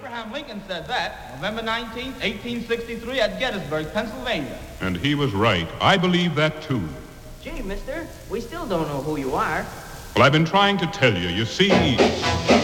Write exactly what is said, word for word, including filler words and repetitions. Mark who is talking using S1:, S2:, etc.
S1: Abraham Lincoln said that November nineteenth, eighteen sixty-three at Gettysburg, Pennsylvania.
S2: And he was right. I believe that, too.
S3: Gee, mister, we still don't know who you are.
S2: Well, I've been trying to tell you. You see...